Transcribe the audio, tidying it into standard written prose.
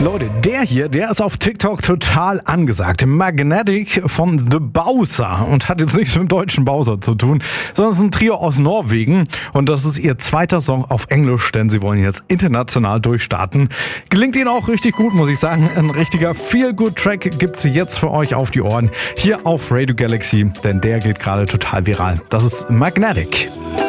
Leute, der hier, der ist auf TikTok total angesagt. Magnetic von The Bowser und hat jetzt nichts mit dem deutschen Bowser zu tun, sondern es ist ein Trio aus Norwegen und das ist ihr zweiter Song auf Englisch, denn sie wollen jetzt international durchstarten. Gelingt ihnen auch richtig gut, muss ich sagen. Ein richtiger Feel-Good-Track gibt sie jetzt für euch auf die Ohren hier auf Radio Galaxy, denn der geht gerade total viral. Das ist Magnetic.